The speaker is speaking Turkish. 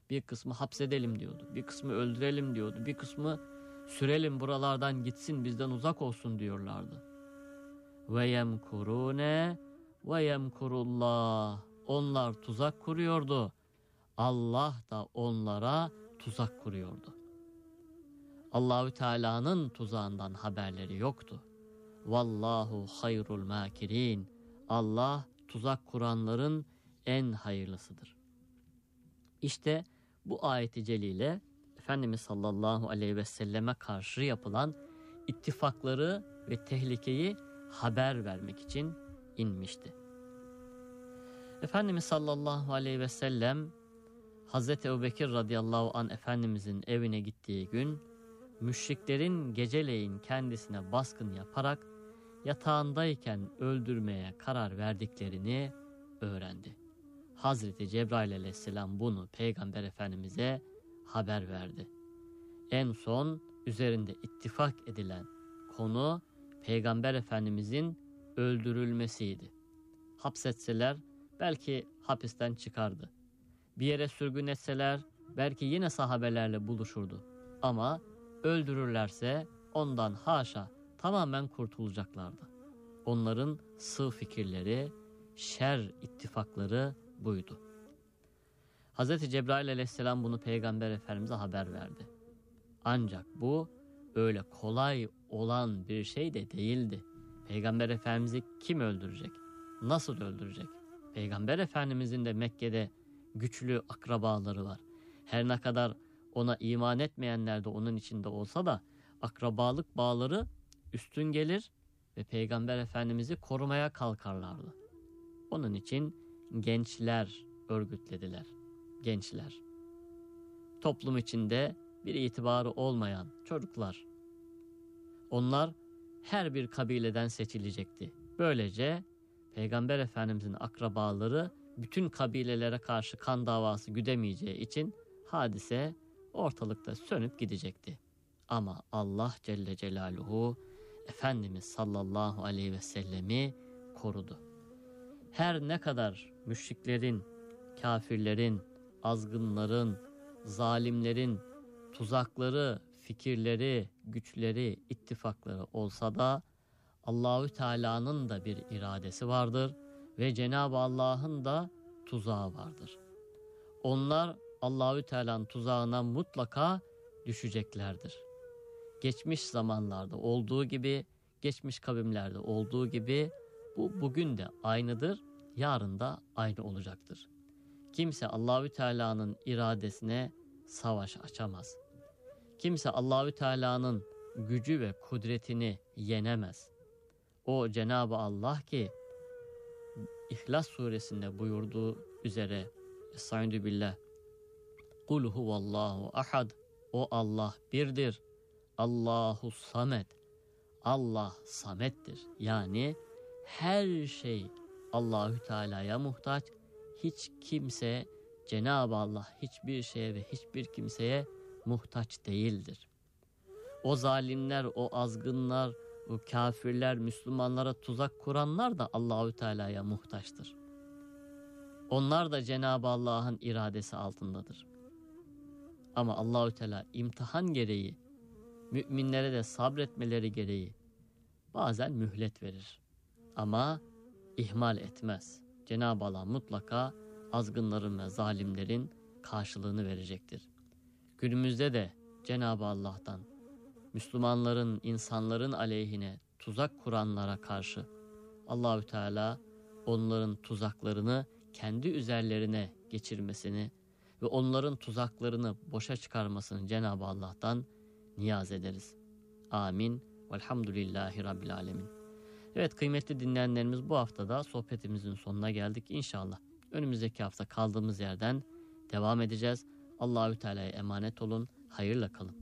Bir kısmı hapsedelim diyordu. Bir kısmı öldürelim diyordu. Bir kısmı sürelim buralardan gitsin, bizden uzak olsun diyorlardı. Ve yemkurune ve yemkurullah. Onlar tuzak kuruyordu. Allah da onlara tuzak kuruyordu. Allahü Teala'nın tuzağından haberleri yoktu. Vallahu hayrul makirin. Allah tuzak kuranların en hayırlısıdır. İşte bu ayet-i celile Efendimiz sallallahu aleyhi ve selleme karşı yapılan ittifakları ve tehlikeyi haber vermek için inmişti. Efendimiz sallallahu aleyhi ve sellem Hazreti Ebubekir radıyallahu anh Efendimizin evine gittiği gün müşriklerin geceleyin kendisine baskın yaparak yatağındayken öldürmeye karar verdiklerini öğrendi. Hazreti Cebrail aleyhisselam bunu Peygamber Efendimiz'e haber verdi. En son üzerinde ittifak edilen konu Peygamber Efendimiz'in öldürülmesiydi. Hapsetseler belki hapisten çıkardı. Bir yere sürgün etseler belki yine sahabelerle buluşurdu. Ama öldürürlerse ondan haşa tamamen kurtulacaklardı. Onların sığ fikirleri, şer ittifakları buydu. Hz. Cebrail aleyhisselam bunu Peygamber Efendimiz'e haber verdi. Ancak bu öyle kolay olan bir şey de değildi. Peygamber Efendimiz'i kim öldürecek? Nasıl öldürecek? Peygamber Efendimiz'in de Mekke'de güçlü akrabaları var. Her ne kadar ona iman etmeyenler de onun içinde olsa da akrabalık bağları üstün gelir ve Peygamber Efendimiz'i korumaya kalkarlardı. Onun için gençler örgütlediler. Gençler. Toplum içinde bir itibarı olmayan çocuklar. Onlar her bir kabileden seçilecekti. Böylece Peygamber Efendimiz'in akrabaları bütün kabilelere karşı kan davası güdemeyeceği için hadise ortalıkta sönüp gidecekti. Ama Allah Celle Celaluhu Efendimiz sallallahu aleyhi ve sellemi korudu. Her ne kadar müşriklerin, kafirlerin, azgınların, zalimlerin tuzakları, fikirleri, güçleri, ittifakları olsa da Allahü Teala'nın da bir iradesi vardır ve Cenab-ı Allah'ın da tuzağı vardır. Onlar Allahü Teala'nın tuzağına mutlaka düşeceklerdir. Geçmiş zamanlarda olduğu gibi, geçmiş kavimlerde olduğu gibi bu bugün de aynıdır, yarın da aynı olacaktır. Kimse Allahü Teala'nın iradesine savaş açamaz. Kimse Allahü Teala'nın gücü ve kudretini yenemez. O Cenab-ı Allah ki İhlas suresinde buyurduğu üzere Estaizu billah Kul huvallahu ahad. O Allah birdir. Allahu samet. Allah samettir. Yani her şey Allahü Teala'ya muhtaç. Hiç kimse Cenab-ı Allah hiçbir şeye ve hiçbir kimseye muhtaç değildir. O zalimler, o azgınlar, o kafirler, Müslümanlara tuzak kuranlar da Allahü Teala'ya muhtaçtır. Onlar da Cenab-ı Allah'ın iradesi altındadır. Ama Allahü Teala imtihan gereği, müminlere de sabretmeleri gereği bazen mühlet verir. Ama ihmal etmez. Cenab-ı Allah mutlaka azgınların ve zalimlerin karşılığını verecektir. Günümüzde de Cenab-ı Allah'tan Müslümanların, insanların aleyhine tuzak kuranlara karşı Allahü Teala onların tuzaklarını kendi üzerlerine geçirmesini ve onların tuzaklarını boşa çıkarmasını Cenab-ı Allah'tan niyaz ederiz. Amin. Velhamdülillahi Rabbil Alemin. Evet kıymetli dinleyenlerimiz, bu haftada sohbetimizin sonuna geldik. İnşallah önümüzdeki hafta kaldığımız yerden devam edeceğiz. Allahü Teala'ya emanet olun. Hayırla kalın.